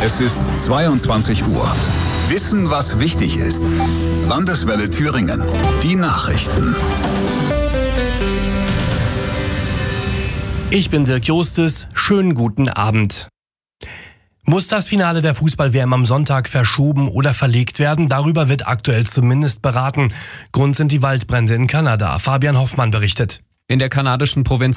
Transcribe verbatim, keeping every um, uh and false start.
Es ist zweiundzwanzig Uhr. Wissen, was wichtig ist. Landeswelle Thüringen. Die Nachrichten. Ich bin Dirk Jostes. Schönen guten Abend. Muss das Finale der Fußball-W M am Sonntag verschoben oder verlegt werden? Darüber wird aktuell zumindest beraten. Grund sind die Waldbrände in Kanada. Fabian Hoffmann berichtet. In der kanadischen Provinz